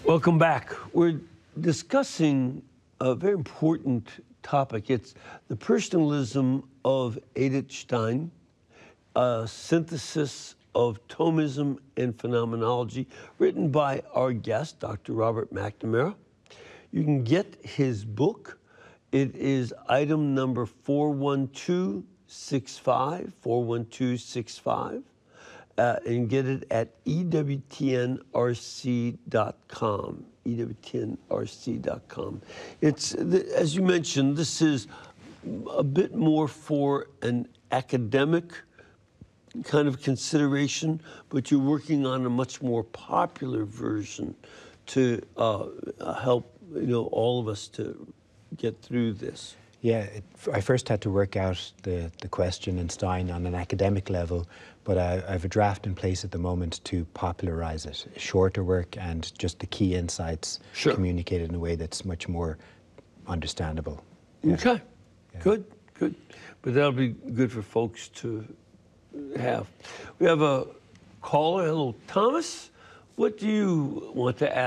Welcome back. We're discussing a very important topic. It's the personalism of Edith Stein, a synthesis of Thomism and phenomenology, written by our guest, Dr. Robert McNamara. You can get his book. It is item number 41265, 41265. And get it at EWTNRC.com, EWTNRC.com. It's, as you mentioned, this is a bit more for an academic kind of consideration, but you're working on a much more popular version to help all of us to get through this. Yeah, I first had to work out the question in Stein on an academic level, but I have a draft in place at the moment to popularize it. Shorter work and just the key insights communicated in a way that's much more understandable. Yeah. Okay, yeah. Good. But that'll be good for folks to have. We have a caller. Hello, Thomas. What do you want to ask?